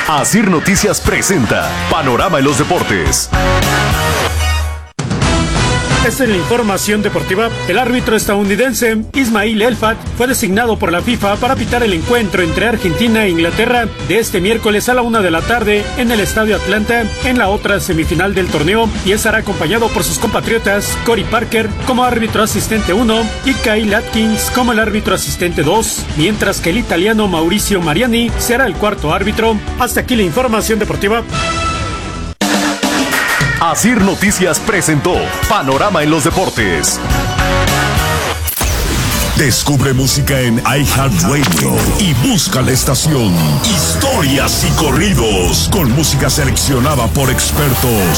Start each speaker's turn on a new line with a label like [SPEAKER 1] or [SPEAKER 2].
[SPEAKER 1] Asir Noticias presenta Panorama en los Deportes.
[SPEAKER 2] Esta es la información deportiva. El árbitro estadounidense Ismail Elfat fue designado por la FIFA para pitar el encuentro entre Argentina e Inglaterra de este miércoles a la 1 de la tarde en el Estadio Atlanta, en la otra semifinal del torneo, y estará acompañado por sus compatriotas Cory Parker como árbitro asistente 1 y Kyle Atkins como el árbitro asistente 2, mientras que el italiano Mauricio Mariani será el cuarto árbitro. Hasta aquí la información deportiva.
[SPEAKER 1] Asir Noticias presentó Panorama en los Deportes.
[SPEAKER 3] Descubre música en iHeartRadio y busca la estación Historias y Corridos, con música seleccionada por expertos